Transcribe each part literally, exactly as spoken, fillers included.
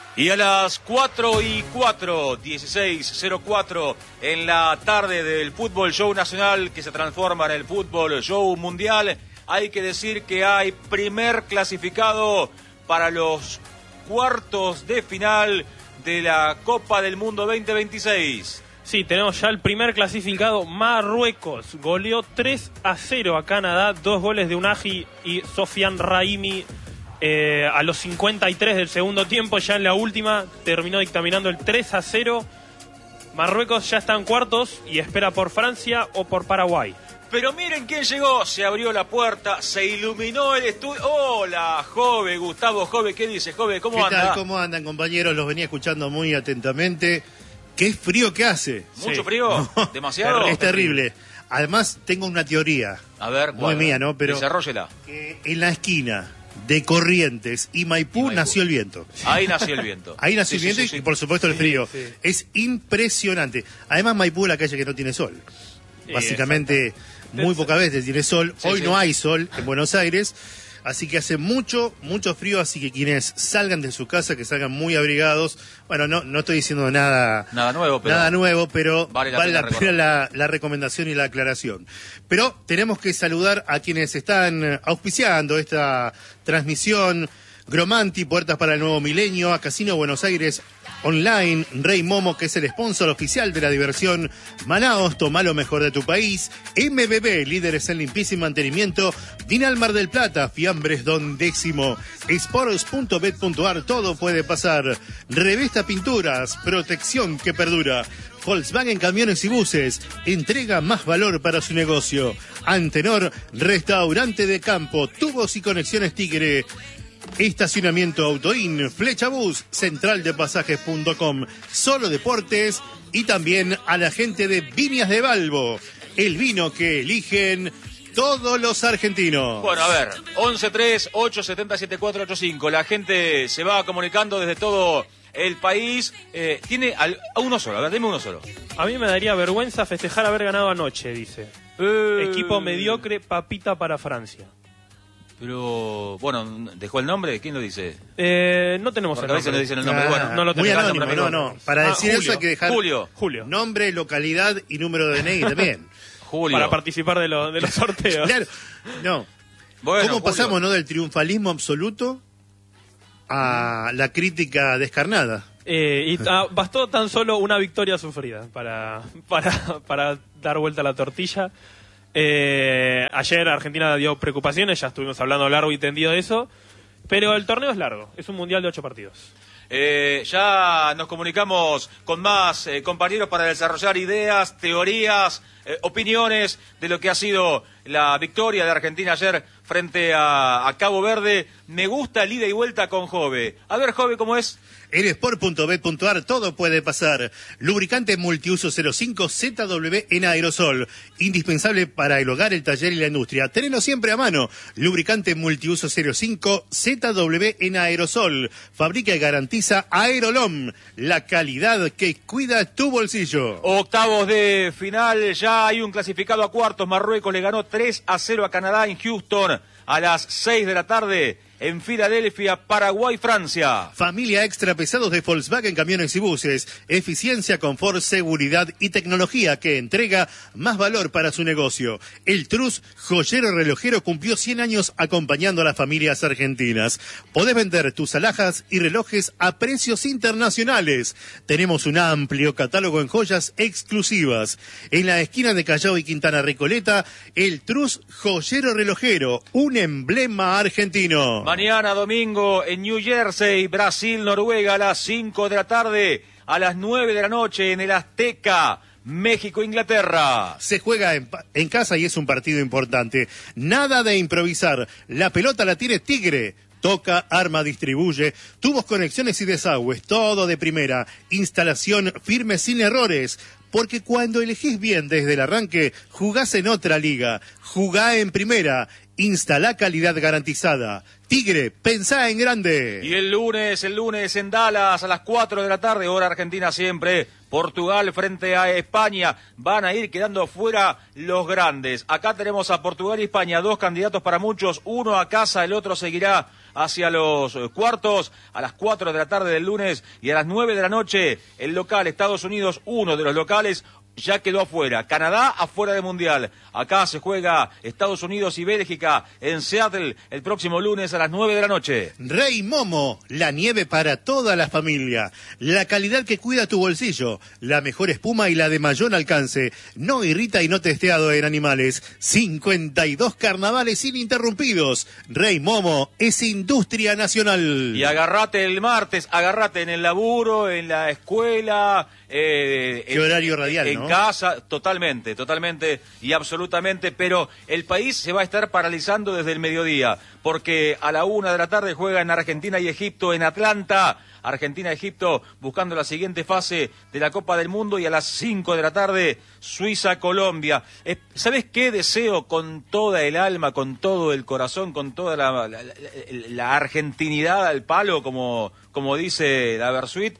Y a las cuatro y cuatro, dieciséis cero cuatro, en la tarde del Fútbol Show Nacional, que se transforma en el Fútbol Show Mundial, hay que decir que hay primer clasificado para los cuartos de final de la Copa del Mundo veinte veintiséis. Sí, tenemos ya el primer clasificado. Marruecos goleó tres a cero a Canadá, dos goles de Unahi y Sofiane Raimi. Eh, a los cincuenta y tres del segundo tiempo, ya en la última terminó dictaminando el tres a cero. Marruecos ya está en cuartos y espera por Francia o por Paraguay. Pero miren quién llegó, se abrió la puerta, se iluminó el estudio. Hola, Jove, Gustavo Jove, ¿qué dice, Jove? ¿Cómo ¿Qué anda? tal? ¿Cómo andan, compañeros? Los venía escuchando muy atentamente. ¿Qué frío que hace? ¿Mucho Sí. frío? ¿Demasiado? Es terrible. Además, tengo una teoría. A ver, Muy mía, ¿no? Pero desarróllela. que en la esquina de Corrientes y Maipú, Y Maipú. nació el viento. Ahí nació el viento. Ahí nació Sí, el sí, viento sí, y, sí. por supuesto, el frío. sí. Es impresionante. Además, Maipú es la calle que no tiene sol. Sí, Básicamente, muy pocas veces tiene sol. Sí, Hoy sí. no hay sol en Buenos Aires. Así que hace mucho, mucho frío, así que quienes salgan de su casa, que salgan muy abrigados. Bueno, no, no estoy diciendo nada, Nada nuevo, pero... nada nuevo, pero vale vale la la, pena pena recordar. la, la recomendación y la aclaración. Pero tenemos que saludar a quienes están auspiciando esta transmisión. Gromanti, Puertas para el Nuevo Milenio, a Casino Buenos Aires Online, Rey Momo, que es el sponsor oficial de la diversión, Manaos, toma lo mejor de tu país, M B B, líderes en limpieza y mantenimiento, Dinal Mar del Plata, Fiambres Don Décimo, Sports punto bet punto ar, todo puede pasar, Revista Pinturas, protección que perdura, Volkswagen Camiones y Buses, entrega más valor para su negocio, Antenor, restaurante de campo, tubos y conexiones Tigre, Estacionamiento Autoin, Flecha Bus, central de pasajes punto com, Solo Deportes y también a la gente de Viñas de Balbo, el vino que eligen todos los argentinos. Bueno, a ver, once tres ocho siete siete cuatro ocho cinco. La gente se va comunicando desde todo el país. Eh, tiene al, a uno solo, a ver, dime uno solo. A mí me daría vergüenza festejar haber ganado anoche, dice. Eh, Equipo mediocre, papita para Francia. Pero, bueno, ¿dejó el nombre? ¿Quién lo dice? Eh, no tenemos Porque el a veces no nombre. dicen el nombre. Ah, Bueno, no lo muy tenemos. anónimo, Nombre, no, no. Para Ah, decir eso Julio. hay que dejar Julio. Julio. nombre, localidad y número de D N I también. Julio. Para participar de, lo- de los sorteos. Claro, no. Bueno, ¿Cómo Julio. pasamos, no, del triunfalismo absoluto a la crítica descarnada? Eh, y ah, bastó tan solo una victoria sufrida para, para, para dar vuelta a la tortilla. Eh, ayer Argentina dio preocupaciones, ya estuvimos hablando largo y tendido de eso, pero el torneo es largo, es un mundial de ocho partidos. Eh, ya nos comunicamos con más eh, compañeros para desarrollar ideas, teorías, eh, opiniones de lo que ha sido la victoria de Argentina ayer frente a, a Cabo Verde. Me gusta el ida y vuelta con Jove. A ver, Jove, ¿cómo es? En sport punto bet punto ar todo puede pasar. Lubricante multiuso cero cinco Z W en aerosol. Indispensable para el hogar, el taller y la industria. Tenelo siempre a mano. Lubricante multiuso cero cinco Z W en aerosol. Fabrica y garantiza Aerolom. La calidad que cuida tu bolsillo. Octavos de final, ya hay un clasificado a cuartos. Marruecos le ganó tres a cero a Canadá en Houston a las seis de la tarde. En Filadelfia, Paraguay, Francia. Familia extra pesados de Volkswagen Camiones y Buses. Eficiencia, confort, seguridad y tecnología que entrega más valor para su negocio. El Trus, joyero relojero, cumplió cien años acompañando a las familias argentinas. Podés vender tus alhajas y relojes a precios internacionales. Tenemos un amplio catálogo en joyas exclusivas. En la esquina de Callao y Quintana Recoleta, el Trus, joyero relojero, un emblema argentino. Mañana domingo en New Jersey, Brasil, Noruega, a las cinco de la tarde, a las nueve de la noche en el Azteca, México, Inglaterra. Se juega en, en casa y es un partido importante. Nada de improvisar. La pelota la tiene Tigre. Toca, arma, distribuye, tubos, conexiones y desagües, todo de primera. Instalación firme sin errores. Porque cuando elegís bien desde el arranque, jugás en otra liga. Jugá en primera. Instalá calidad garantizada. Tigre, pensá en grande. Y el lunes, el lunes en Dallas a las cuatro de la tarde, hora argentina siempre, Portugal frente a España. Van a ir quedando fuera los grandes. Acá tenemos a Portugal y España, dos candidatos para muchos, uno a casa, el otro seguirá hacia los cuartos a las cuatro de la tarde del lunes, y a las nueve de la noche el local Estados Unidos, uno de los locales, ya quedó afuera. Canadá afuera del Mundial. Acá se juega Estados Unidos y Bélgica en Seattle el próximo lunes a las nueve de la noche. Rey Momo, la nieve para toda la familia. La calidad que cuida tu bolsillo. La mejor espuma y la de mayor alcance. No irrita y no testeado en animales. cincuenta y dos carnavales ininterrumpidos. Rey Momo es industria nacional. Y agarrate el martes, agarrate en el laburo, en la escuela. Eh, Qué en, horario radial, en ¿no? casa, totalmente, totalmente y absolutamente, pero el país se va a estar paralizando desde el mediodía, porque a la una de la tarde juegan Argentina y Egipto en Atlanta. Argentina-Egipto buscando la siguiente fase de la Copa del Mundo, y a las cinco de la tarde Suiza-Colombia. ¿Sabes qué deseo con toda el alma, con todo el corazón, con toda la, la, la, la argentinidad al palo, como, como dice la Versuit?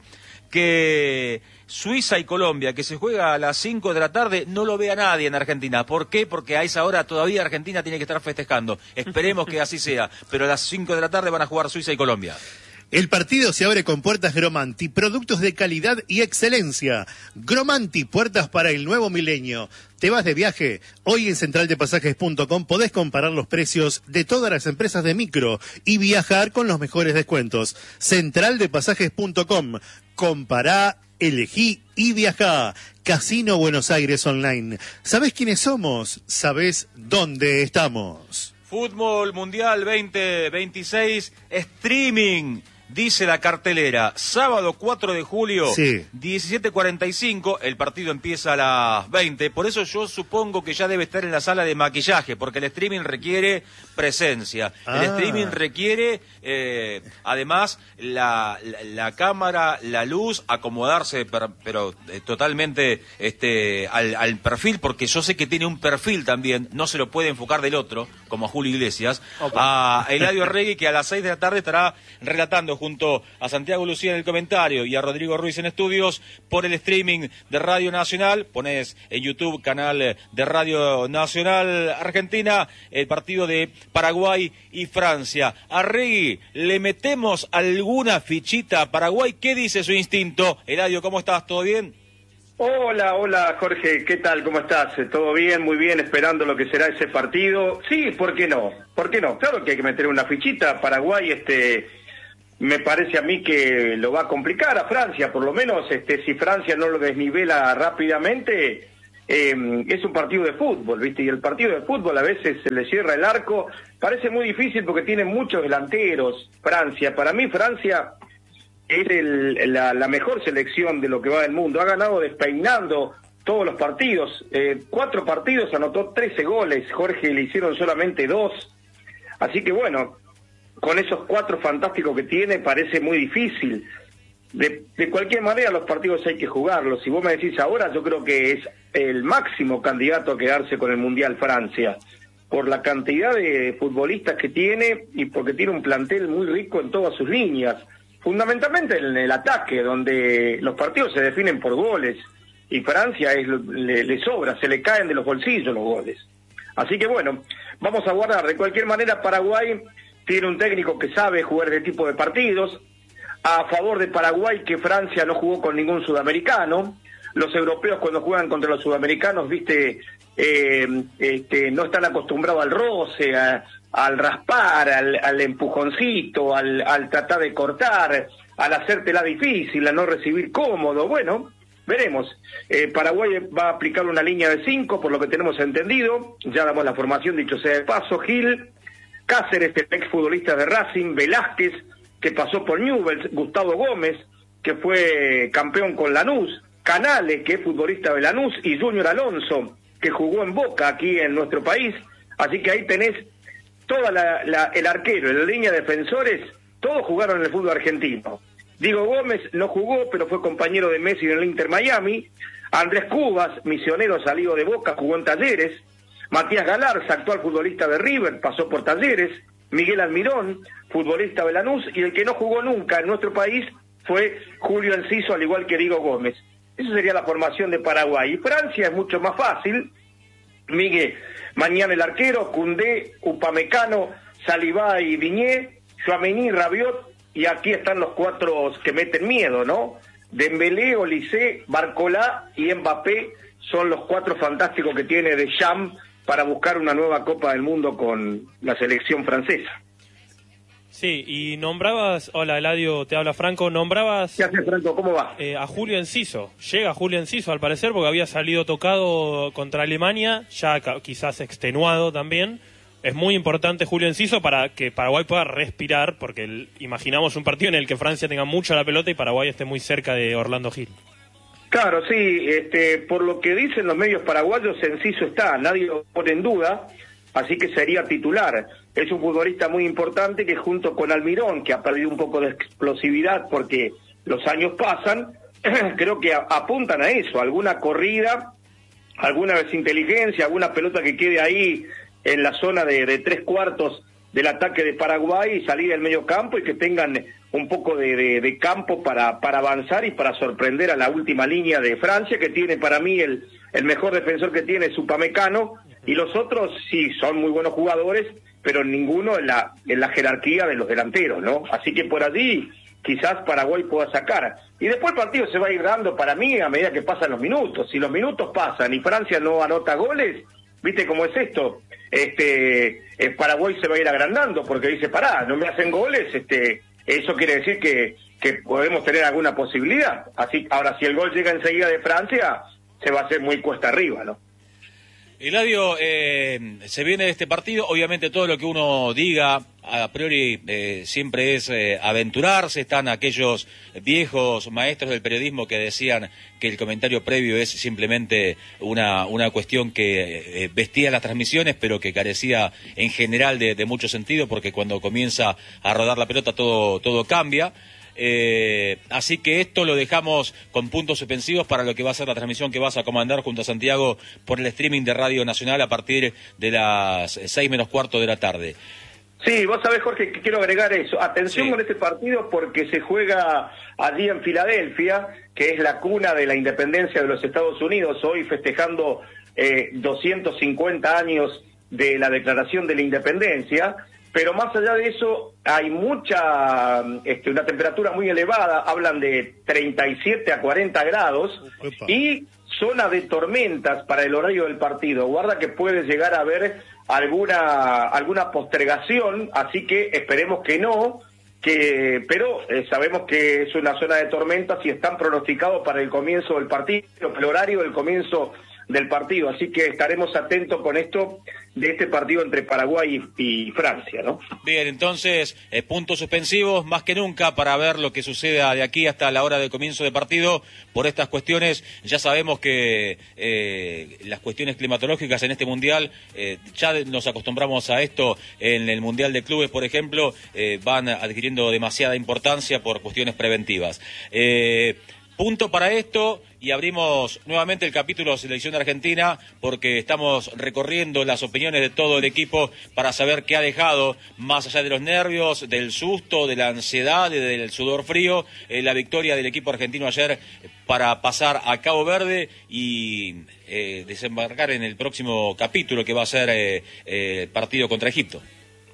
Que Suiza y Colombia, que se juega a las cinco de la tarde, no lo vea nadie en Argentina. ¿Por qué? Porque a esa hora todavía Argentina tiene que estar festejando. Esperemos que así sea, pero a las cinco de la tarde van a jugar Suiza y Colombia. El partido se abre con puertas Gromanti, productos de calidad y excelencia. Gromanti, puertas para el nuevo milenio. ¿Te vas de viaje? Hoy en central de pasajes punto com podés comparar los precios de todas las empresas de micro y viajar con los mejores descuentos. central de pasajes punto com. Compará, elegí y viajá. Casino Buenos Aires Online. ¿Sabés quiénes somos? ¿Sabés dónde estamos? Fútbol Mundial veinte veintiséis, streaming. Dice la cartelera, sábado cuatro de julio, sí. diecisiete cuarenta y cinco, el partido empieza a las veinte, por eso yo supongo que ya debe estar en la sala de maquillaje, porque el streaming requiere presencia, ah. el streaming requiere, eh, además, la, la, la cámara, la luz, acomodarse, per, pero eh, totalmente este, al, al perfil, porque yo sé que tiene un perfil también, no se lo puede enfocar del otro, como a Julio Iglesias, Opa. a Eladio Arregui, que a las seis de la tarde estará relatando junto a Santiago Lucía en el comentario y a Rodrigo Ruiz en estudios por el streaming de Radio Nacional. Ponés en YouTube, canal de Radio Nacional Argentina, el partido de Paraguay y Francia. Arregui, ¿le metemos alguna fichita a Paraguay? ¿Qué dice su instinto? Eladio, ¿cómo estás? ¿Todo bien? Hola, hola Jorge, ¿qué tal? ¿Cómo estás? ¿Todo bien? Muy bien, esperando lo que será ese partido. Sí, ¿por qué no? ¿Por qué no? Claro que hay que meter una fichita. Paraguay, este... me parece a mí que lo va a complicar a Francia, por lo menos este, si Francia no lo desnivela rápidamente, eh, es un partido de fútbol, ¿viste? Y el partido de fútbol a veces se le cierra el arco, parece muy difícil porque tiene muchos delanteros, Francia. Para mí Francia es el, la, la mejor selección de lo que va del mundo, ha ganado despeinando todos los partidos, eh, cuatro partidos, anotó trece goles, Jorge, le hicieron solamente dos, así que bueno, con esos cuatro fantásticos que tiene, parece muy difícil. De, de cualquier manera, los partidos hay que jugarlos. Si vos me decís ahora, yo creo que es el máximo candidato a quedarse con el Mundial Francia, por la cantidad de futbolistas que tiene y porque tiene un plantel muy rico en todas sus líneas. Fundamentalmente en el ataque, donde los partidos se definen por goles, y Francia es, le, le sobra, se le caen de los bolsillos los goles. Así que bueno, vamos a guardar. De cualquier manera, Paraguay tiene un técnico que sabe jugar este tipo de partidos. A favor de Paraguay, que Francia no jugó con ningún sudamericano. Los europeos, cuando juegan contra los sudamericanos, viste, eh, este, no están acostumbrados al roce, a, al raspar, al, al empujoncito, al, al tratar de cortar, al hacértela difícil, a no recibir cómodo. Bueno, veremos. Eh, Paraguay va a aplicar una línea de cinco, por lo que tenemos entendido. Ya damos la formación, dicho sea de paso. Gil, Cáceres, el exfutbolista de Racing, Velázquez, que pasó por Newell's, Gustavo Gómez, que fue campeón con Lanús, Canales, que es futbolista de Lanús, y Junior Alonso, que jugó en Boca aquí en nuestro país. Así que ahí tenés toda la, la, el arquero, la línea de defensores, todos jugaron en el fútbol argentino. Diego Gómez no jugó, pero fue compañero de Messi en el Inter Miami. Andrés Cubas, misionero salido de Boca, jugó en Talleres. Matías Galarza, actual futbolista de River, pasó por Talleres. Miguel Almirón, futbolista de Lanús, y el que no jugó nunca en nuestro país fue Julio Enciso, al igual que Diego Gómez. Esa sería la formación de Paraguay. Y Francia es mucho más fácil. Miguel, mañana el arquero, Koundé, Upamecano, Saliba y Viñé, Tchouaméni, Rabiot, y aquí están los cuatro que meten miedo, ¿no? Dembélé, Olise, Barcola y Mbappé son los cuatro fantásticos que tiene Deschamps para buscar una nueva Copa del Mundo con la selección francesa. Sí, y nombrabas, hola Eladio, te habla Franco, nombrabas... ¿Qué hace, Franco? ¿Cómo va? Eh, a Julio Enciso. Llega Julio Enciso al parecer porque había salido tocado contra Alemania, ya quizás extenuado también. Es muy importante Julio Enciso para que Paraguay pueda respirar, porque el, imaginamos un partido en el que Francia tenga mucho la pelota y Paraguay esté muy cerca de Orlando Gil. Claro, sí, este, por lo que dicen los medios paraguayos, Enciso está, nadie lo pone en duda, así que sería titular. Es un futbolista muy importante que junto con Almirón, que ha perdido un poco de explosividad porque los años pasan, creo que a, apuntan a eso, alguna corrida, alguna desinteligencia, alguna pelota que quede ahí en la zona de, de tres cuartos del ataque de Paraguay y salir del medio campo y que tengan un poco de, de, de campo para, para avanzar y para sorprender a la última línea de Francia, que tiene para mí el, el mejor defensor que tiene es Upamecano, y los otros sí son muy buenos jugadores, pero ninguno en la, en la jerarquía de los delanteros, ¿no? Así que por allí quizás Paraguay pueda sacar. Y después el partido se va a ir dando para mí a medida que pasan los minutos. Si los minutos pasan y Francia no anota goles, ¿viste cómo es esto? Este, eh, Paraguay se va a ir agrandando porque dice, pará, no me hacen goles, este, eso quiere decir que, que podemos tener alguna posibilidad. Así, ahora si el gol llega enseguida de Francia, se va a hacer muy cuesta arriba, ¿no? Eladio, eh, se viene este partido, obviamente todo lo que uno diga a priori eh, siempre es eh, aventurarse. Están aquellos viejos maestros del periodismo que decían que el comentario previo es simplemente una, una cuestión que eh, vestía las transmisiones, pero que carecía en general de, de mucho sentido, porque cuando comienza a rodar la pelota todo, todo cambia. Eh, así que esto lo dejamos con puntos suspensivos para lo que va a ser la transmisión que vas a comandar junto a Santiago por el streaming de Radio Nacional a partir de las seis menos cuarto de la tarde. Sí, vos sabés, Jorge, que quiero agregar eso. Atención sí. con este partido porque se juega allí en Filadelfia, que es la cuna de la independencia de los Estados Unidos, hoy festejando eh, doscientos cincuenta años de la Declaración de la Independencia. Pero más allá de eso, hay mucha, este, una temperatura muy elevada, hablan de treinta y siete a cuarenta grados, Opa. Y zona de tormentas para el horario del partido. Guarda que puede llegar a haber alguna, alguna postergación, así que esperemos que no, que, pero eh, sabemos que es una zona de tormentas y están pronosticados para el comienzo del partido, el horario del comienzo del partido, así que estaremos atentos con esto de este partido entre Paraguay y, y Francia, ¿no? Bien, entonces, eh, puntos suspensivos más que nunca para ver lo que suceda de aquí hasta la hora del comienzo de partido. Por estas cuestiones, ya sabemos que eh, las cuestiones climatológicas en este Mundial, eh, ya nos acostumbramos a esto en el Mundial de Clubes, por ejemplo, eh, van adquiriendo demasiada importancia por cuestiones preventivas. Eh, Punto para esto, y abrimos nuevamente el capítulo Selección Argentina, porque estamos recorriendo las opiniones de todo el equipo para saber qué ha dejado, más allá de los nervios, del susto, de la ansiedad, del sudor frío, eh, la victoria del equipo argentino ayer para pasar a Cabo Verde y eh, desembarcar en el próximo capítulo que va a ser eh, eh, el partido contra Egipto.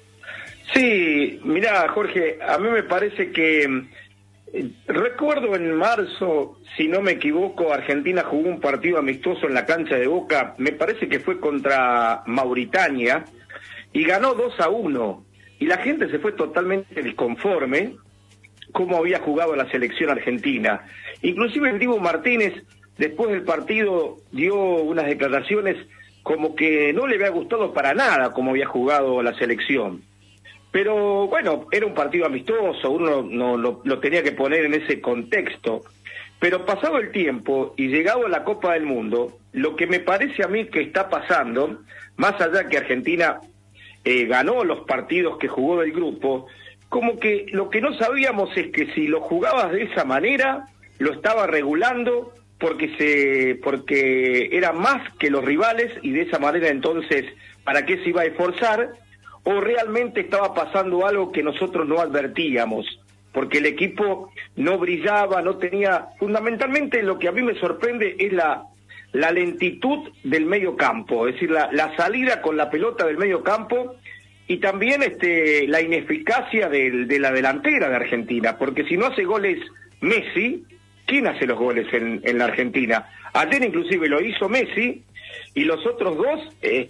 Sí, mirá, Jorge, a mí me parece que... Recuerdo en marzo, si no me equivoco, Argentina jugó un partido amistoso en la cancha de Boca, me parece que fue contra Mauritania, y ganó dos a uno, y la gente se fue totalmente disconforme cómo había jugado la selección argentina. Inclusive el Dibu Martínez, después del partido, dio unas declaraciones como que no le había gustado para nada cómo había jugado la selección. Pero bueno, era un partido amistoso, uno no lo, lo tenía que poner en ese contexto. Pero pasado el tiempo y llegado a la Copa del Mundo, lo que me parece a mí que está pasando, más allá que Argentina eh, ganó los partidos que jugó del grupo, como que lo que no sabíamos es que si lo jugabas de esa manera, lo estaba regulando porque se porque era más que los rivales y de esa manera entonces, ¿para qué se iba a esforzar? o realmente estaba pasando algo que nosotros no advertíamos, porque el equipo no brillaba, no tenía... Fundamentalmente lo que a mí me sorprende es la, la lentitud del medio campo, es decir, la, la salida con la pelota del medio campo y también este, la ineficacia del, de la delantera de Argentina, porque si no hace goles Messi, ¿quién hace los goles en, en la Argentina? Ayer inclusive lo hizo Messi y los otros dos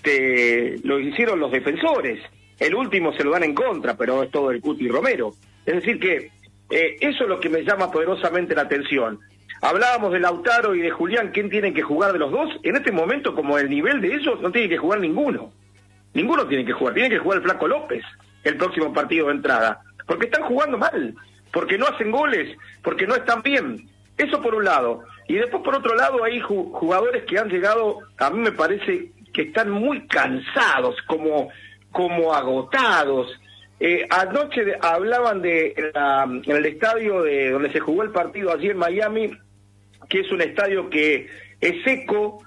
este, lo hicieron los defensores. El último se lo dan en contra, pero es todo el Cuti Romero. Es decir que eh, eso es lo que me llama poderosamente la atención. Hablábamos de Lautaro y de Julián, ¿quién tiene que jugar de los dos? En este momento, como el nivel de ellos, no tiene que jugar ninguno. Ninguno tiene que jugar, tiene que jugar el Flaco López el próximo partido de entrada. Porque están jugando mal, porque no hacen goles, porque no están bien. Eso por un lado. Y después por otro lado hay jugadores que han llegado, a mí me parece que están muy cansados, como, como agotados. Eh, anoche de, hablaban de la, en el estadio de donde se jugó el partido allí en Miami, que es un estadio que es seco,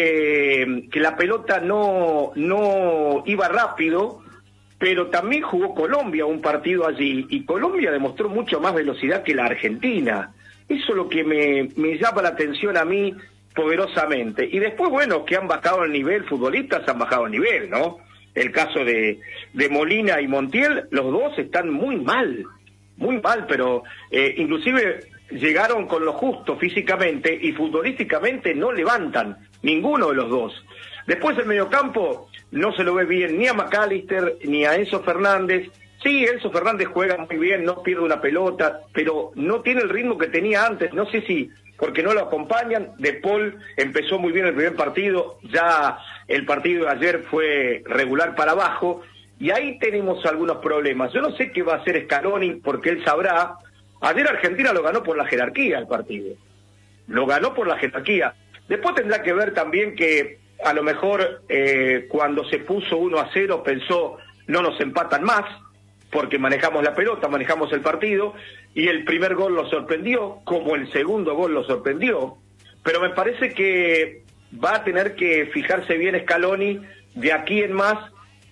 que, que la pelota no, no iba rápido, pero también jugó Colombia un partido allí, y Colombia demostró mucho más velocidad que la Argentina. Eso es lo que me, me llama la atención a mí poderosamente. Y después, bueno, que han bajado el nivel, futbolistas han bajado el nivel, ¿no? El caso de, de Molina y Montiel, los dos están muy mal, muy mal, pero eh, inclusive llegaron con lo justo físicamente y futbolísticamente no levantan, ninguno de los dos. Después el mediocampo no se lo ve bien ni a McAllister ni a Enzo Fernández. Sí, Enzo Fernández juega muy bien, no pierde una pelota, pero no tiene el ritmo que tenía antes. No sé si porque no lo acompañan. De Paul empezó muy bien el primer partido, ya el partido de ayer fue regular para abajo, y ahí tenemos algunos problemas. Yo no sé qué va a hacer Scaloni, porque él sabrá. Ayer Argentina lo ganó por la jerarquía el partido, lo ganó por la jerarquía. Después tendrá que ver también que a lo mejor eh, cuando se puso uno a cero pensó, no nos empatan más, porque manejamos la pelota, manejamos el partido, y el primer gol lo sorprendió, como el segundo gol lo sorprendió, pero me parece que va a tener que fijarse bien Scaloni de aquí en más,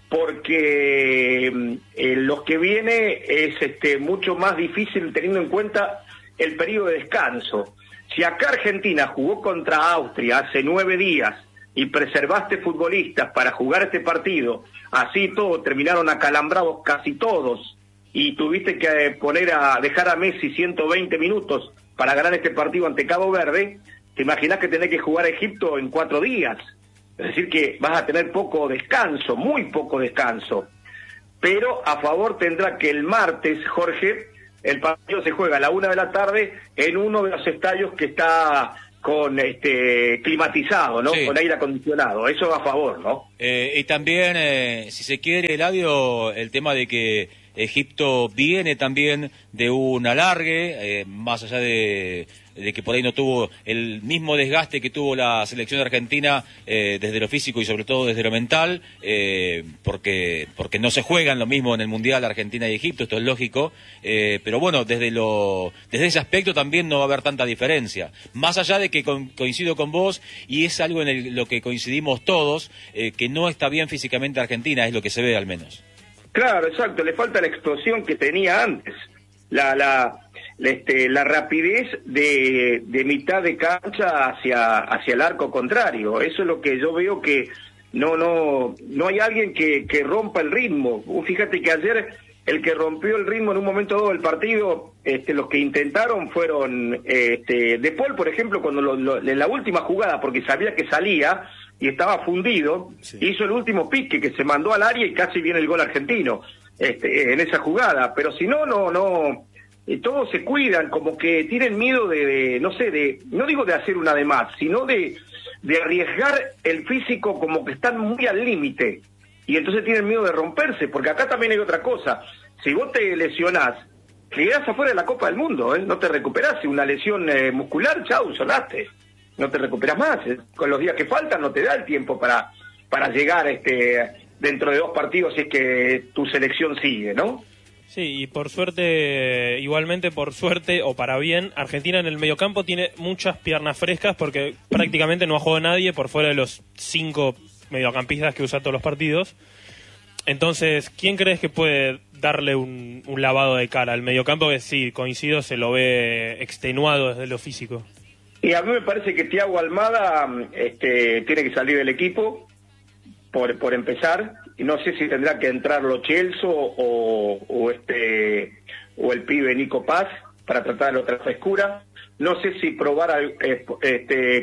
porque eh, lo que viene es este mucho más difícil teniendo en cuenta el periodo de descanso. Si acá Argentina jugó contra Austria hace nueve días y preservaste futbolistas para jugar este partido, así todo, terminaron acalambrados casi todos, y tuviste que poner a dejar a Messi ciento veinte minutos para ganar este partido ante Cabo Verde, te imaginás que tenés que jugar a Egipto en cuatro días. Es decir que vas a tener poco descanso, muy poco descanso. Pero a favor tendrá que el martes, Jorge, el partido se juega a la una de la tarde en uno de los estadios que está con este climatizado, ¿no? Sí. Con aire acondicionado. Eso va a favor, ¿no? Eh, y también, eh, si se quiere, Eladio, el tema de que Egipto viene también de un alargue, eh, más allá de, de que por ahí no tuvo el mismo desgaste que tuvo la selección argentina eh, desde lo físico y sobre todo desde lo mental, eh, porque porque no se juegan lo mismo en el Mundial Argentina y Egipto, esto es lógico, eh, pero bueno, desde lo desde ese aspecto también no va a haber tanta diferencia, más allá de que co coincido con vos, y es algo en el, lo que coincidimos todos, eh, que no está bien físicamente Argentina, es lo que se ve al menos. Claro, exacto, le falta la explosión que tenía antes, la la, la, este, la rapidez de, de mitad de cancha hacia, hacia el arco contrario. Eso es lo que yo veo, que no no no hay alguien que, que rompa el ritmo. Fíjate que ayer el que rompió el ritmo en un momento dado del partido, este, los que intentaron fueron este, De Paul, por ejemplo, cuando lo, lo, en la última jugada, porque sabía que salía y estaba fundido, sí, hizo el último pique que se mandó al área y casi viene el gol argentino este, en esa jugada. Pero si no, no, no, eh, todos se cuidan, como que tienen miedo de, de, no sé, de, no digo de hacer una de más, sino de, de arriesgar el físico, como que están muy al límite, y entonces tienen miedo de romperse, porque acá también hay otra cosa. Si vos te lesionás, quedás afuera de la Copa del Mundo, ¿eh? No te recuperás. Si una lesión eh, muscular, chau, sonaste. No te recuperas más, ¿eh? Con los días que faltan no te da el tiempo para para llegar este dentro de dos partidos si es que tu selección sigue, ¿no? Sí, y por suerte, igualmente por suerte o para bien, Argentina en el mediocampo tiene muchas piernas frescas, porque prácticamente no ha jugado nadie por fuera de los cinco mediocampistas que usa todos los partidos. Entonces, ¿quién crees que puede darle un, un lavado de cara al mediocampo? Que sí, coincido, se lo ve extenuado desde lo físico. Y a mí me parece que Thiago Almada este, tiene que salir del equipo, por, por empezar, y no sé si tendrá que entrar Lo Celso o, o, este, o el pibe Nico Paz para tratar de otra frescura. No sé si probar a, este,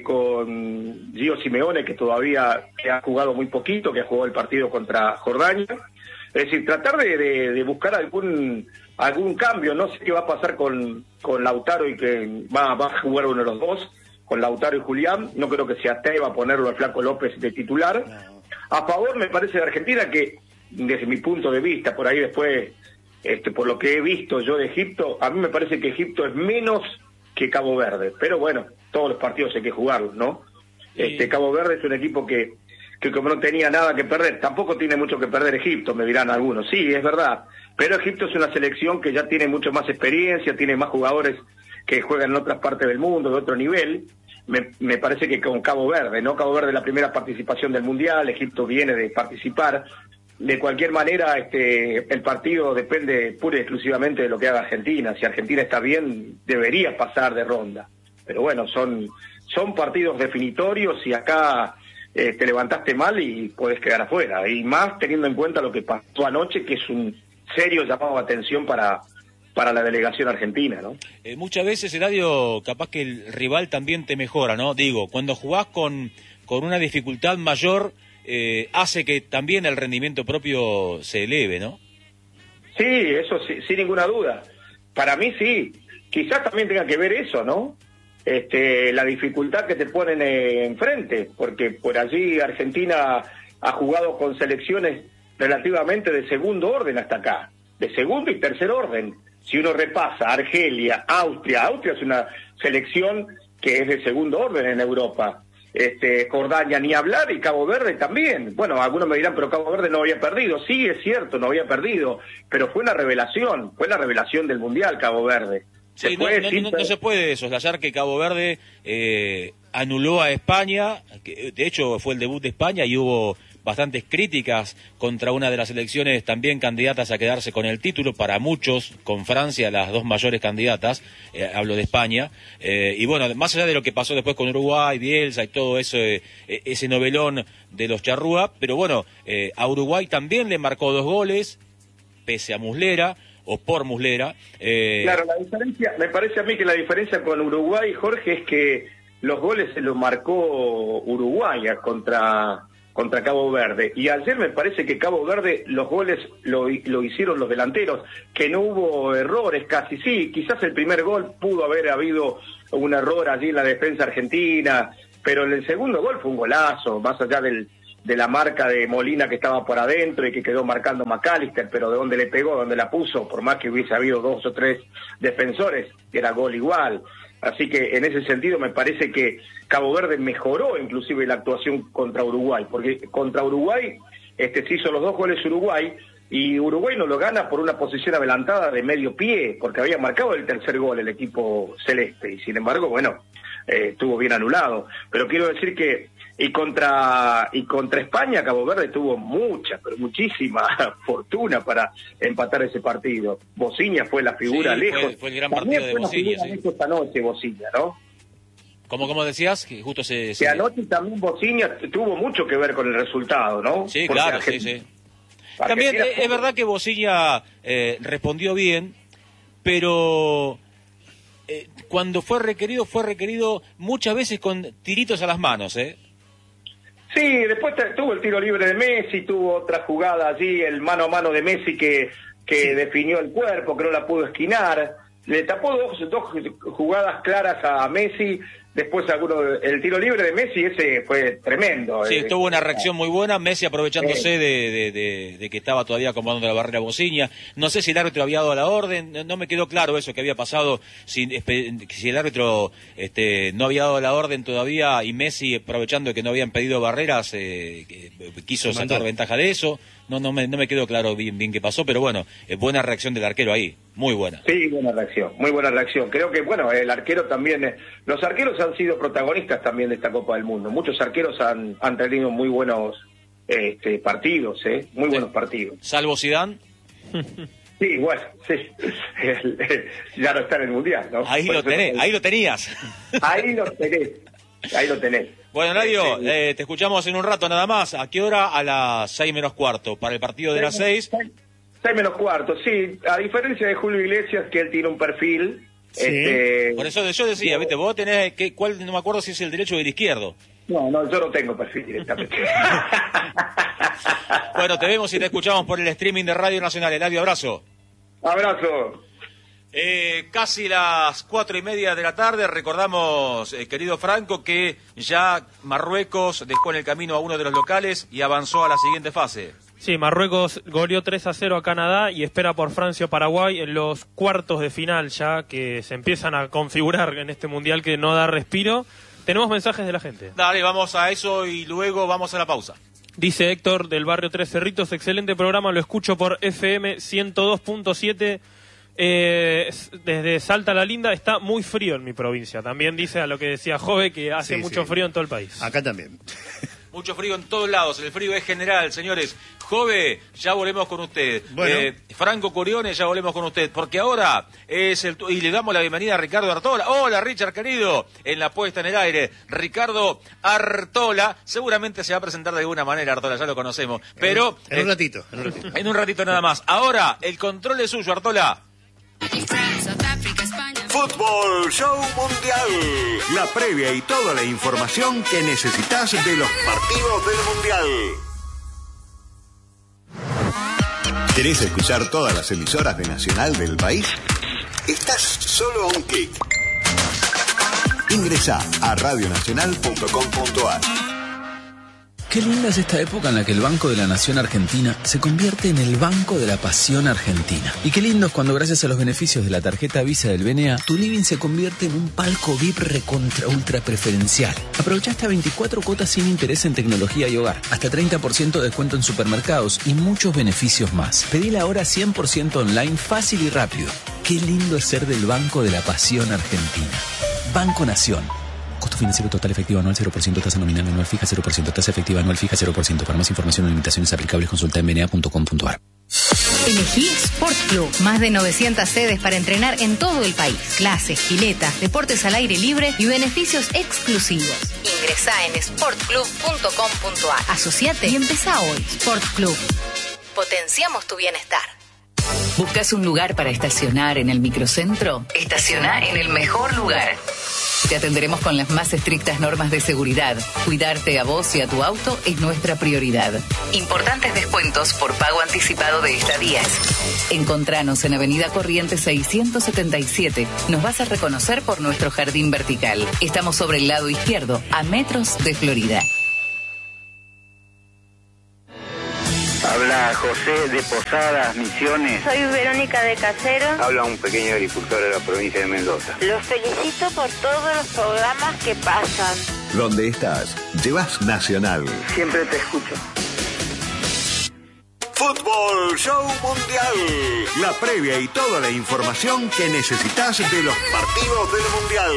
con Gio Simeone, que todavía que ha jugado muy poquito, que ha jugado el partido contra Jordania. Es decir, tratar de, de, de buscar algún algún cambio. No sé qué va a pasar con, con Lautaro y que va, va a jugar uno de los dos, con Lautaro y Julián. No creo que se atreva a ponerlo al Flaco López de titular. A favor, me parece, de Argentina, que desde mi punto de vista, por ahí después, este, por lo que he visto yo de Egipto, a mí me parece que Egipto es menos que Cabo Verde. Pero bueno, todos los partidos hay que jugarlos, ¿no? Sí. Este, Cabo Verde es un equipo que... que como no tenía nada que perder, tampoco tiene mucho que perder Egipto, me dirán algunos. Sí, es verdad, pero Egipto es una selección que ya tiene mucho más experiencia, tiene más jugadores que juegan en otras partes del mundo, de otro nivel. Me, me parece que con Cabo Verde, ¿no? Cabo Verde es la primera participación del Mundial, Egipto viene de participar. De cualquier manera, este, el partido depende pura y exclusivamente de lo que haga Argentina. Si Argentina está bien, debería pasar de ronda. Pero bueno, son, son partidos definitorios y acá... Eh, te levantaste mal y puedes quedar afuera, y más teniendo en cuenta lo que pasó anoche, que es un serio llamado de atención para, para la delegación argentina, ¿no? Eh, muchas veces, Eladio, capaz que el rival también te mejora, ¿no? Digo, cuando jugás con, con una dificultad mayor, eh, hace que también el rendimiento propio se eleve, ¿no? Sí, eso sí, sin ninguna duda. Para mí sí. Quizás también tenga que ver eso, ¿no? Este, la dificultad que te ponen eh, enfrente, porque por allí Argentina ha jugado con selecciones relativamente de segundo orden hasta acá, de segundo y tercer orden. Si uno repasa Argelia, Austria, Austria es una selección que es de segundo orden en Europa. Este, Jordania ni hablar, y Cabo Verde también. Bueno, algunos me dirán, pero Cabo Verde no había perdido. Sí, es cierto, no había perdido, pero fue una revelación, fue la revelación del Mundial Cabo Verde. Sí, no, no, no, no se puede soslayar que Cabo Verde eh, anuló a España, que de hecho fue el debut de España y hubo bastantes críticas contra una de las selecciones también candidatas a quedarse con el título, para muchos, con Francia, las dos mayores candidatas, eh, hablo de España, eh, y bueno, más allá de lo que pasó después con Uruguay, Bielsa y todo eso, eh, ese novelón de los charrúa, pero bueno, eh, a Uruguay también le marcó dos goles, pese a Muslera, o por Muslera. Eh... Claro, la diferencia, me parece a mí que la diferencia con Uruguay, Jorge, es que los goles se los marcó Uruguay contra, contra Cabo Verde. Y ayer me parece que Cabo Verde los goles lo, lo hicieron los delanteros, que no hubo errores casi. Sí, quizás el primer gol pudo haber habido un error allí en la defensa argentina, pero el segundo gol fue un golazo, más allá del... de la marca de Molina que estaba por adentro y que quedó marcando McAllister, pero de dónde le pegó, dónde la puso, por más que hubiese habido dos o tres defensores, era gol igual. Así que en ese sentido me parece que Cabo Verde mejoró inclusive la actuación contra Uruguay, porque contra Uruguay este, se hizo los dos goles Uruguay, y Uruguay no lo gana por una posición adelantada de medio pie, porque había marcado el tercer gol el equipo celeste, y sin embargo, bueno, eh, estuvo bien anulado. Pero quiero decir que Y contra y contra España, Cabo Verde tuvo mucha, pero muchísima fortuna para empatar ese partido. Bociña fue la figura sí, lejos. Fue, fue el gran partido de Bociña, sí. Esta noche Bociña, ¿no? Como como decías, que justo se... Que se... anoche también Bociña tuvo mucho que ver con el resultado, ¿no? Sí, porque claro, Argentina, sí, sí. También es, es verdad que Bociña eh, respondió bien, pero... Eh, cuando fue requerido, fue requerido muchas veces con tiritos a las manos, ¿eh? Sí, después tuvo el tiro libre de Messi, tuvo otra jugada allí, el mano a mano de Messi que, que sí. definió el cuerpo, que no la pudo esquinar. Le tapó dos, dos jugadas claras a Messi. Después alguno, el tiro libre de Messi, ese fue tremendo. Sí, eh, tuvo una reacción muy buena, Messi aprovechándose eh. de, de, de, de que estaba todavía acomodando la barrera Bociña. No sé si el árbitro había dado la orden, no me quedó claro eso que había pasado, si, si el árbitro este, no había dado la orden todavía y Messi, aprovechando que no habían pedido barreras, eh, quiso sacar ventaja de eso. No, no me, no me quedó claro bien, bien qué pasó, pero bueno, eh, buena reacción del arquero ahí, muy buena. Sí, buena reacción, muy buena reacción. Creo que, bueno, el arquero también, eh, los arqueros han sido protagonistas también de esta Copa del Mundo. Muchos arqueros han, han tenido muy buenos este, partidos, ¿eh? Muy buenos partidos. Salvo Zidane. Sí, bueno, sí. Ya no está en el Mundial, ¿no? Ahí lo tenés, ahí lo tenías. Ahí lo tenés, ahí lo tenés. Bueno, Eladio, eh, te escuchamos en un rato nada más. ¿A qué hora? A las seis menos cuarto, para el partido de las seis. Seis menos cuarto, sí. A diferencia de Julio Iglesias, que él tiene un perfil... Sí. Este... Por eso yo decía, viste, vos tenés, que, ¿cuál? No me acuerdo si es el derecho o el izquierdo. No, no, yo no tengo perfil directamente. Bueno, te vemos y te escuchamos por el streaming de Radio Nacional. Eladio, abrazo. Abrazo. Eh, casi las cuatro y media de la tarde, recordamos, eh, querido Franco, que ya Marruecos dejó en el camino a uno de los locales y avanzó a la siguiente fase. Sí, Marruecos goleó tres a cero a Canadá y espera por Francia o Paraguay en los cuartos de final ya que se empiezan a configurar en este mundial que no da respiro. Tenemos mensajes de la gente. Dale, vamos a eso y luego vamos a la pausa. Dice Héctor del barrio Tres Cerritos, excelente programa, lo escucho por F M ciento dos punto siete. Eh, desde Salta la Linda está muy frío en mi provincia. También dice a lo que decía Jove que hace Sí, mucho sí. frío en todo el país. Acá también. Mucho frío en todos lados, el frío es general, señores. Jove, ya volvemos con usted. Bueno. Eh, Franco Corione, ya volvemos con usted. Porque ahora es el... Y le damos la bienvenida a Ricardo Artola. Hola, Richard, querido. En la puesta en el aire. Ricardo Artola. Seguramente se va a presentar de alguna manera, Artola, ya lo conocemos. Pero... En un eh, ratito, en un ratito. En un ratito nada más. Ahora, el control es suyo, Artola. Fútbol Show Mundial. La previa y toda la información que necesitas de los partidos del Mundial. ¿Querés escuchar todas las emisoras de Nacional del país? Estás solo a un clic. Ingresá a radio nacional punto com punto a r. Qué linda es esta época en la que el Banco de la Nación Argentina se convierte en el Banco de la Pasión Argentina. Y qué lindo es cuando gracias a los beneficios de la tarjeta Visa del B N A, tu living se convierte en un palco V I P recontra ultra preferencial. Aprovecha hasta veinticuatro cuotas sin interés en tecnología y hogar, hasta treinta por ciento de descuento en supermercados y muchos beneficios más. Pedila ahora cien por ciento online, fácil y rápido. Qué lindo es ser del Banco de la Pasión Argentina. Banco Nación. Costo financiero total efectivo anual cero por ciento, tasa nominal anual fija cero por ciento, tasa efectiva anual fija cero por ciento. Para más información o limitaciones aplicables consulta en b n a punto com punto a r. Elegí Sport Club. Más de novecientas sedes para entrenar en todo el país. Clases, piletas, deportes al aire libre y beneficios exclusivos. Ingresá en sport club punto com punto a r. Asociate y empezá hoy. Sport Club. Potenciamos tu bienestar. ¿Buscas un lugar para estacionar en el microcentro? Estaciona en el mejor lugar. Te atenderemos con las más estrictas normas de seguridad. Cuidarte a vos y a tu auto es nuestra prioridad. Importantes descuentos por pago anticipado de estadías. Encontranos en Avenida Corrientes seiscientos setenta y siete. Nos vas a reconocer por nuestro jardín vertical. Estamos sobre el lado izquierdo, a metros de Florida. Habla José de Posadas, Misiones. Soy Verónica de Casero. Habla un pequeño agricultor de la provincia de Mendoza. Los felicito por todos los programas que pasan. Donde estás, llevas Nacional. Siempre te escucho. Fútbol Show Mundial. La previa y toda la información que necesitas de los partidos del Mundial.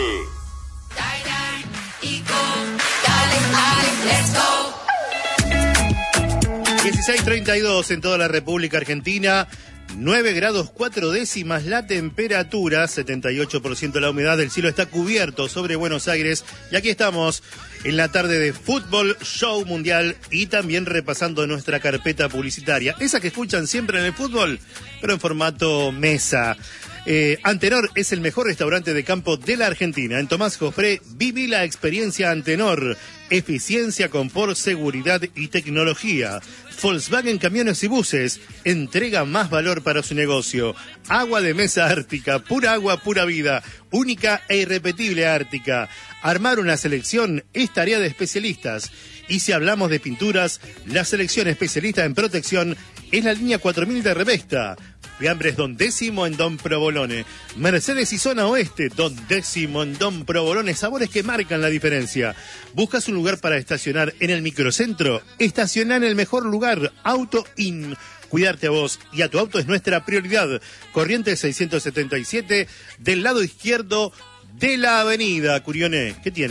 dieciséis treinta y dos en toda la República Argentina, nueve grados cuatro décimas la temperatura, setenta y ocho por ciento la humedad, el cielo está cubierto sobre Buenos Aires y aquí estamos en la tarde de Fútbol Show Mundial y también repasando nuestra carpeta publicitaria, esa que escuchan siempre en el fútbol, pero en formato mesa. Eh, Antenor es el mejor restaurante de campo de la Argentina. En Tomás Jofré, viví la experiencia Antenor. Eficiencia, confort, seguridad y tecnología. Volkswagen Camiones y Buses. Entrega más valor para su negocio. Agua de mesa Ártica. Pura agua, pura vida. Única e irrepetible Ártica. Armar una selección es tarea de especialistas. Y si hablamos de pinturas, la selección especialista en protección es la línea cuatro mil de Revesta. Fiambres Don Décimo en Don Provolone. Mercedes y Zona Oeste, Don Décimo en Don Provolone. Sabores que marcan la diferencia. ¿Buscas un lugar para estacionar en el microcentro? Estaciona en el mejor lugar, Auto In. Cuidarte a vos y a tu auto es nuestra prioridad. Corrientes seiscientos setenta y siete, del lado izquierdo de la avenida. Curione, ¿qué tiene?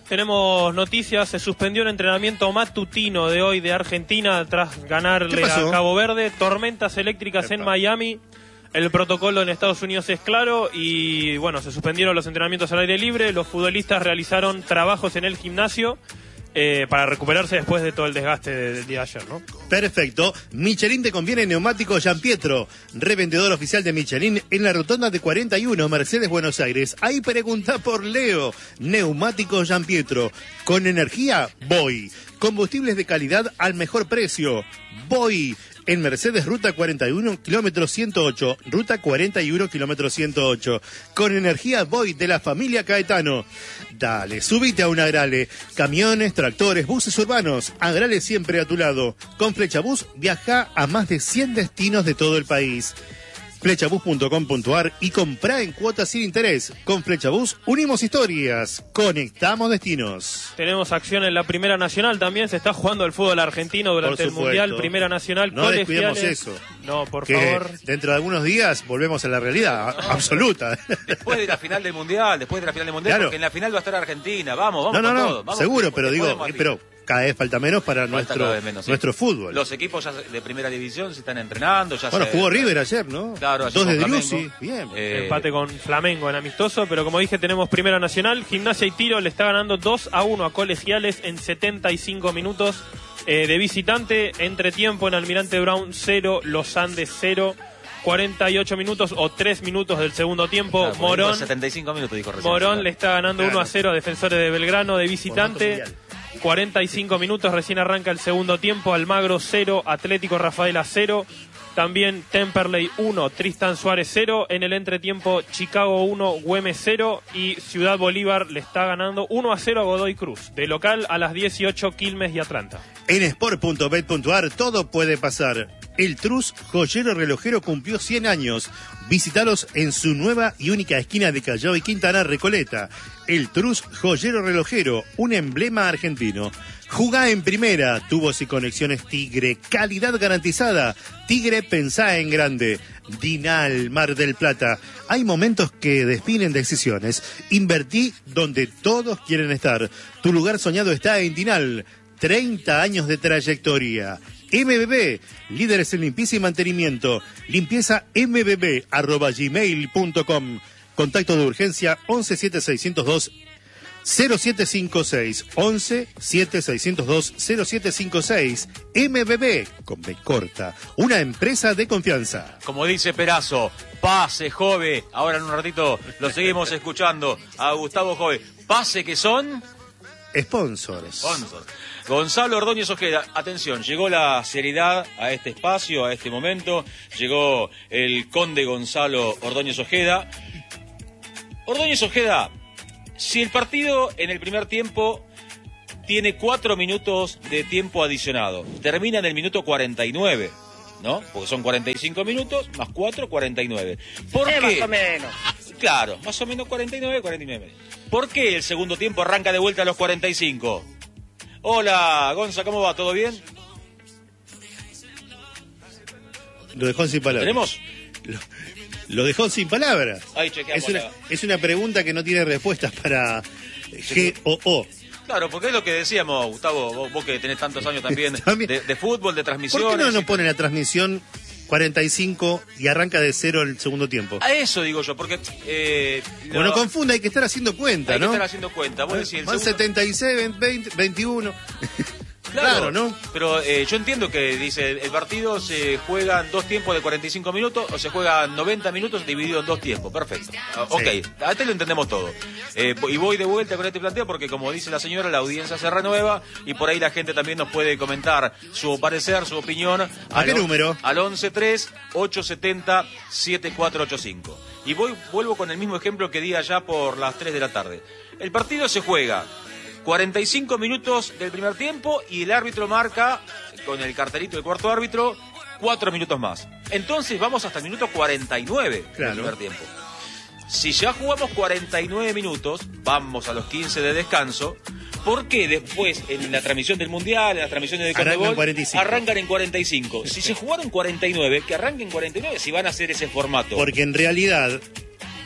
Tenemos noticias, se suspendió el entrenamiento matutino de hoy de Argentina tras ganarle a Cabo Verde, tormentas eléctricas Epa. en Miami, el protocolo en Estados Unidos es claro y bueno, se suspendieron los entrenamientos al aire libre, los futbolistas realizaron trabajos en el gimnasio eh, para recuperarse después de todo el desgaste del día de ayer, ¿no? Perfecto. Michelin te conviene neumático Gianpietro, revendedor oficial de Michelin en la rotonda de cuarenta y uno, Mercedes, Buenos Aires. Ahí pregunta por Leo. Neumático Gianpietro. Con energía, voy. Combustibles de calidad al mejor precio, voy. En Mercedes, ruta cuarenta y uno, kilómetro ciento ocho. Ruta cuarenta y uno, kilómetro ciento ocho. Con energía voy de la familia Caetano. Dale, subite a un Agrale. Camiones, tractores, buses urbanos. Agrale siempre a tu lado. Con Flechabús viaja a más de cien destinos de todo el país. flechabús punto com punto ar y comprá en cuotas sin interés. Con Flechabús unimos historias, conectamos destinos. Tenemos acción en la Primera Nacional también, se está jugando el fútbol argentino durante el Mundial. Primera Nacional, no colegiales. descuidemos eso. No, por que favor. Dentro de algunos días volvemos a la realidad no, absoluta. Después de la final del Mundial, después de la final del Mundial, claro. Porque en la final va a estar Argentina. Vamos, vamos no, no, con no, todo. Vamos, seguro, pero digo, pero cada vez falta menos para falta nuestro, menos, sí. nuestro fútbol. Los equipos ya de primera división se están entrenando. Ya bueno, se... jugó River ayer, ¿no? Claro, ayer dos de Driussi, bien. Eh... Empate con Flamengo en amistoso, pero como dije, tenemos Primera Nacional. Gimnasia y Tiro le está ganando dos a uno a Colegiales en setenta y cinco minutos eh, de visitante. Entretiempo en Almirante Brown cero, Los Andes cero. cuarenta y ocho minutos o tres minutos del segundo tiempo. Claro, Morón, setenta y cinco minutos, dijo recién. Morón le está ganando claro. uno a cero a Defensores de Belgrano de visitante. cuarenta y cinco minutos, recién arranca el segundo tiempo. Almagro cero, Atlético Rafaela cero. También Temperley uno, Tristan Suárez cero. En el entretiempo, Chicago uno, Güemes cero. Y Ciudad Bolívar le está ganando uno a cero a Godoy Cruz. De local a las dieciocho, Quilmes y Atlanta. En sport punto bet punto ar todo puede pasar. El Trus Joyero Relojero cumplió cien años. Visítalos en su nueva y única esquina de Callao y Quintana, Recoleta. El Trus Joyero Relojero, un emblema argentino. Jugá en primera, tubos y conexiones Tigre, calidad garantizada. Tigre, pensá en grande. Dinal, Mar del Plata. Hay momentos que definen decisiones. Invertí donde todos quieren estar. Tu lugar soñado está en Dinal. treinta años de trayectoria. M B B, líderes en limpieza y mantenimiento. Limpieza m b b arroba gmail punto com. Contacto de urgencia once siete seiscientos dos cero siete cinco seis. once siete seiscientos dos cero siete cinco seis. M B B, con B corta. Una empresa de confianza. Como dice Perazo, pase, Jove. Ahora en un ratito lo seguimos escuchando a Gustavo Jove. Pase que son... Sponsors. Sponsors. Gonzalo Ordóñez Ojeda, atención, llegó la seriedad a este espacio, a este momento, llegó el conde Gonzalo Ordóñez Ojeda. Ordóñez Ojeda, si el partido en el primer tiempo tiene cuatro minutos de tiempo adicionado, termina en el minuto cuarenta y nueve, ¿no? Porque son cuarenta y cinco minutos, más cuatro, cuarenta y nueve. ¿Por eh, qué? Más o menos. Claro, más o menos cuarenta y nueve, cuarenta y nueve. ¿Por qué el segundo tiempo arranca de vuelta a los cuarenta y cinco? Hola, Gonza, ¿cómo va? ¿Todo bien? Lo dejó sin palabras. ¿Tenemos? Lo, lo dejó sin palabras. Ahí chequeamos. Es una, es una pregunta que no tiene respuestas para G O O. Claro, porque es lo que decíamos, Gustavo, vos, vos que tenés tantos años también, también. De, de fútbol, de transmisiones. ¿Por qué no nos pone la transmisión cuarenta y cinco y arranca de cero el segundo tiempo? A eso digo yo, porque... Eh, lo... Bueno, confunda, hay que estar haciendo cuenta, hay ¿no? Hay que estar haciendo cuenta. Vos decís, el Van segundo... setenta y seis, veinte, veintiuno... Claro, claro, ¿no? Pero eh, yo entiendo que dice el partido se juega en dos tiempos de cuarenta y cinco minutos o se juega noventa minutos dividido en dos tiempos. Perfecto. Uh, ok, sí. A este lo entendemos todo. Eh, y voy de vuelta con este planteo porque, como dice la señora, la audiencia se renueva y por ahí la gente también nos puede comentar su parecer, su opinión. ¿A qué número? Al once tres ocho siete cero siete cuatro ocho cinco. Y voy, vuelvo con el mismo ejemplo que di allá por las tres de la tarde. El partido se juega cuarenta y cinco minutos del primer tiempo y el árbitro marca, con el cartelito del cuarto árbitro, cuatro minutos más. Entonces vamos hasta el minuto cuarenta y nueve claro. del primer tiempo. Si ya jugamos cuarenta y nueve minutos, vamos a los quince de descanso. ¿Por qué después en la transmisión del Mundial, en las transmisiones de Conmebol, arrancan en cuarenta y cinco? Si se jugaron cuarenta y nueve, que arranquen cuarenta y nueve si van a hacer ese formato. Porque en realidad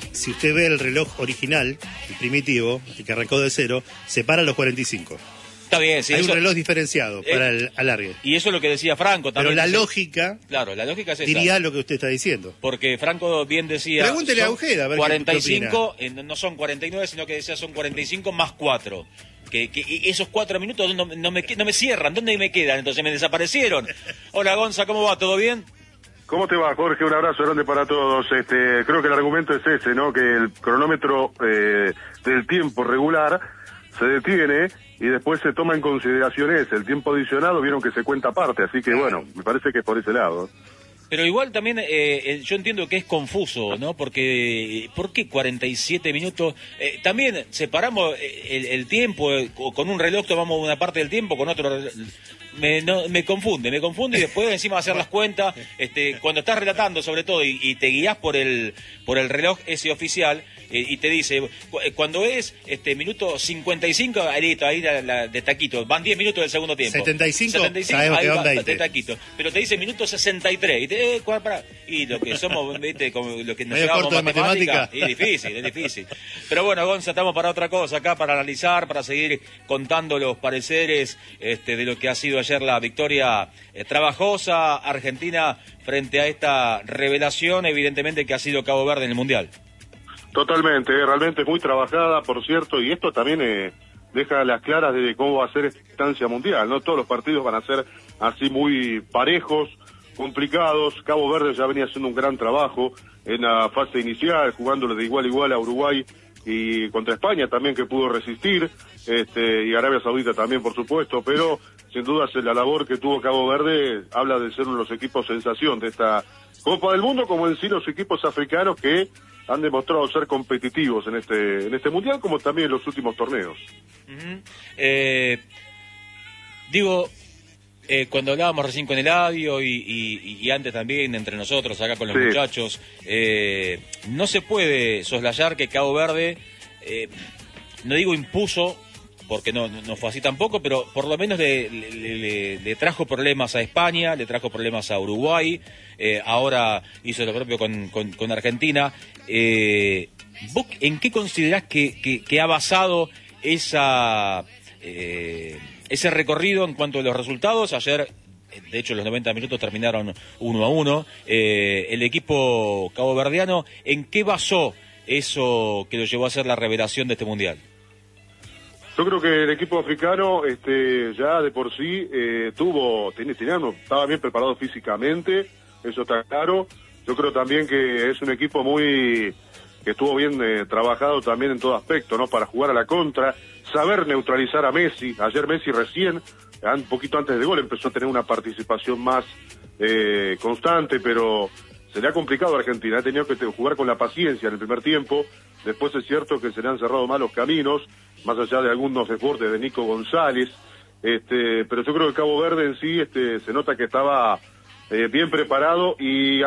si usted ve el reloj original, el primitivo, el que arrancó de cero, se para a los cuarenta y cinco. Está bien, sí. Hay eso, un reloj diferenciado eh, para el alargue. Y eso es lo que decía Franco también. Pero la dice, lógica, claro, la lógica es esa. diría lo que usted está diciendo. Porque Franco bien decía... Pregúntele a Ojeda, a ver cuarenta y cinco, qué eh, no son cuarenta y nueve, sino que decía son cuarenta y cinco más cuatro. Que, que esos cuatro minutos no, no, me, no me cierran, ¿dónde me quedan? Entonces me desaparecieron. Hola Gonza, ¿cómo va? ¿Todo bien? ¿Cómo te va, Jorge? Un abrazo grande para todos. Este, creo que el argumento es ese, ¿no? Que el cronómetro eh, del tiempo regular se detiene y después se toma en consideración ese. El tiempo adicionado vieron que se cuenta aparte, así que bueno, me parece que es por ese lado. Pero igual también eh, yo entiendo que es confuso, ¿no? Porque, ¿por qué cuarenta y siete minutos? Eh, también separamos el, el tiempo, eh, con un reloj tomamos una parte del tiempo, con otro... Me, no, me confunde, me confunde y después encima hacer las cuentas, este, cuando estás relatando sobre todo y, y te guías por el por el reloj ese oficial eh, y te dice, cuando es este minuto cincuenta y cinco, ahí listo, ahí la, la, de taquito, van diez minutos del segundo tiempo. setenta y cinco, setenta y cinco sabemos ahí que va, van veinte. de taquito. Pero te dice minuto sesenta y tres y, te, eh, para, y lo que somos, viste, como lo que nos medio llevamos corto de matemática, matemática. es difícil, es difícil. Pero bueno, Gonza, estamos para otra cosa acá, para analizar, para seguir contando los pareceres este, de lo que ha sido ayer la victoria Eh, trabajosa Argentina frente a esta revelación, evidentemente, que ha sido Cabo Verde en el Mundial. Totalmente, eh, realmente muy trabajada, por cierto, y esto también eh, deja las claras de cómo va a ser esta instancia mundial, ¿no? Todos los partidos van a ser así muy parejos, complicados. Cabo Verde ya venía haciendo un gran trabajo en la fase inicial, jugándole de igual a igual a Uruguay y contra España también, que pudo resistir, este, y Arabia Saudita también, por supuesto, pero sin dudas la labor que tuvo Cabo Verde habla de ser uno de los equipos sensación de esta Copa del Mundo, como en sí los equipos africanos que han demostrado ser competitivos en este en este Mundial, como también en los últimos torneos. Uh-huh. eh, digo, eh, cuando hablábamos recién con Eladio y, y, y antes también entre nosotros acá con los sí. muchachos, eh, no se puede soslayar que Cabo Verde, eh, no digo impuso, porque no, no fue así tampoco, pero por lo menos le, le, le, le trajo problemas a España, le trajo problemas a Uruguay, eh, ahora hizo lo propio con, con, con Argentina. Eh, ¿Vos en qué considerás que, que, que ha basado esa eh, ese recorrido en cuanto a los resultados? Ayer, de hecho, los noventa minutos terminaron uno a uno. Eh, el equipo caboverdiano, ¿en qué basó eso que lo llevó a ser la revelación de este Mundial? Yo creo que el equipo africano este, ya de por sí eh, tuvo, tenía, tenía, estaba bien preparado físicamente, eso está claro. Yo creo también que es un equipo muy que estuvo bien eh, trabajado también en todo aspecto, ¿no? Para jugar a la contra, saber neutralizar a Messi. Ayer Messi recién, un poquito antes del gol, empezó a tener una participación más eh, constante, pero se le ha complicado a Argentina. Ha tenido que jugar con la paciencia en el primer tiempo. Después es cierto que se le han cerrado malos caminos, más allá de algunos deportes de Nico González, este, pero yo creo que Cabo Verde en sí este, se nota que estaba eh, bien preparado y